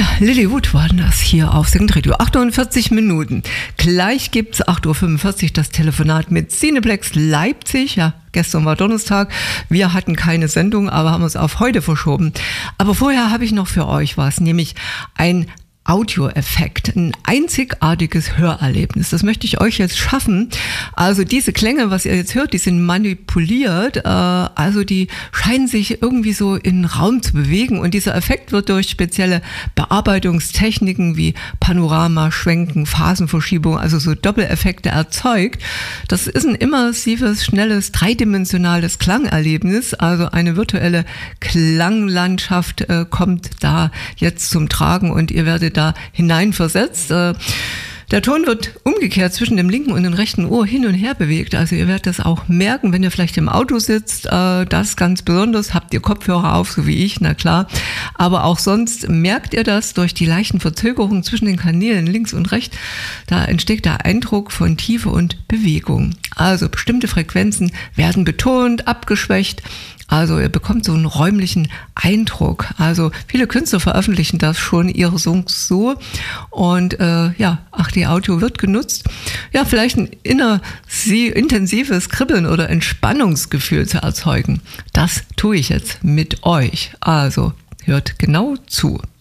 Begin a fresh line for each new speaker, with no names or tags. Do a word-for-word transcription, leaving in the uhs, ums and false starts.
Ja, Lily Wood war das hier auf Singradio. achtundvierzig Minuten. Gleich gibt's acht Uhr fünfundvierzig das Telefonat mit Cineplex Leipzig. Ja, gestern war Donnerstag. Wir hatten keine Sendung, aber haben es auf heute verschoben. Aber vorher habe ich noch für euch was, nämlich ein Audioeffekt, ein einzigartiges Hörerlebnis. Das möchte ich euch jetzt schaffen. Also diese Klänge, was ihr jetzt hört, die sind manipuliert, äh, also die scheinen sich irgendwie so in den Raum zu bewegen und dieser Effekt wird durch spezielle Bearbeitungstechniken wie Panorama, Schwenken, Phasenverschiebung, also so Doppeleffekte erzeugt. Das ist ein immersives, schnelles, dreidimensionales Klangerlebnis, also eine virtuelle Klanglandschaft äh, kommt da jetzt zum Tragen und ihr werdet da hineinversetzt. Der Ton wird umgekehrt zwischen dem linken und dem rechten Ohr hin und her bewegt. Also ihr werdet das auch merken, wenn ihr vielleicht im Auto sitzt. Das ganz besonders. Habt ihr Kopfhörer auf, so wie ich, na klar. Aber auch sonst merkt ihr das durch die leichten Verzögerungen zwischen den Kanälen links und rechts. Da entsteht der Eindruck von Tiefe und Bewegung. Also bestimmte Frequenzen werden betont, abgeschwächt. Also ihr bekommt so einen räumlichen Eindruck. Also viele Künstler veröffentlichen das schon, ihre Songs so. Und äh, ja, ach, die Audio wird genutzt. Ja, vielleicht ein inner, sie, intensives Kribbeln oder Entspannungsgefühl zu erzeugen. Das tue ich jetzt mit euch. Also hört genau zu.